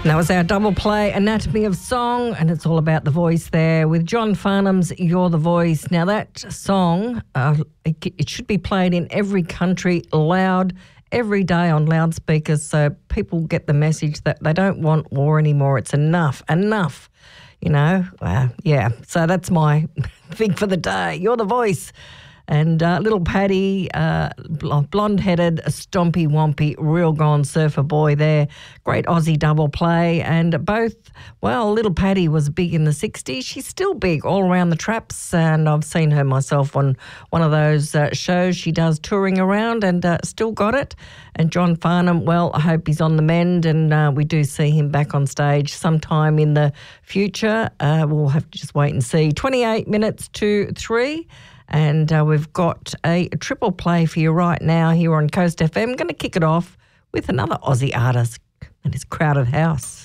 And that was our double play, Anatomy of Song, and it's all about the voice there with John Farnham's You're the Voice. Now that song, it should be played in every country loud every day on loudspeakers so people get the message that they don't want war anymore. It's enough, you know. Yeah, so that's my thing for the day. You're the voice. And little Paddy, blonde-headed, stompy wompy, real gone surfer boy there. Great Aussie double play. And both, well, little Paddy was big in the 60s. She's still big all around the traps. And I've seen her myself on one of those shows she does touring around and still got it. And John Farnham, well, I hope he's on the mend and we do see him back on stage sometime in the future. We'll have to just wait and see. 28 minutes to 3. And we've got a triple play for you right now here on Coast FM. I'm going to kick it off with another Aussie artist, and it's Crowded House.